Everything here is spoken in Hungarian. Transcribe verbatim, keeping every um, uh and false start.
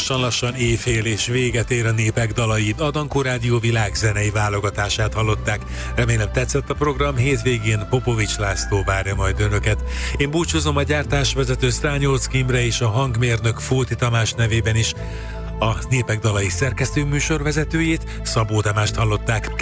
lassan-lassan éjfél és véget ér a Népek dalai. A Dankó Rádió világzenei válogatását hallották. Remélem tetszett a program, hétvégén Popovics László várja majd önöket. Én búcsúzom a gyártásvezető Sztrányolczky Imre és a hangmérnök Fóti Tamás nevében is. A Népek dalai szerkesztő műsorvezetőjét, Szabó Tamást hallották.